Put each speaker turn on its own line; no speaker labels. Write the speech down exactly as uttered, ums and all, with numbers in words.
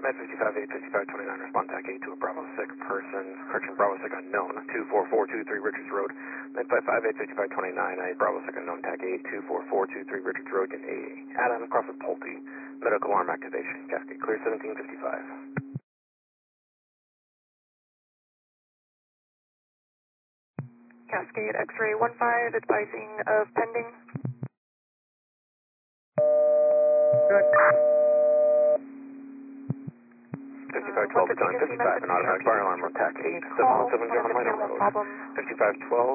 Med fifty-five eight fifty-five twenty-nine, respond TAC eight to a Bravo six person, correction Bravo six unknown, two four four two three Richards Road. Med fifty-five eight fifty-five twenty-nine, a Bravo six unknown TAC eight two four four two three Richards Road, get a add-on across with Pulte. Medical arm activation, Cascade clear seventeen fifty-five.
Cascade X-ray one five, advising of pending.
Good.
fifty-five twelve to John fifty-five, an automatic fire alarm on TAC eight, seven one seven John Minor Road. fifty-five twelve.